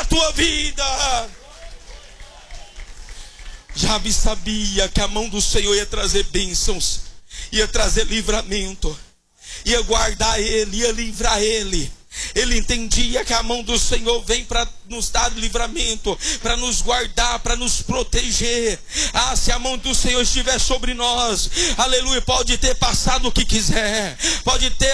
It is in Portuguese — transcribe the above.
tua vida. Jabe sabia que a mão do Senhor ia trazer bênçãos, ia trazer livramento, ia guardar ele, ia livrar ele. Ele entendia que a mão do Senhor vem para nos dar livramento, para nos guardar, para nos proteger. Ah, se a mão do Senhor estiver sobre nós, aleluia, pode ter passado o que quiser, pode ter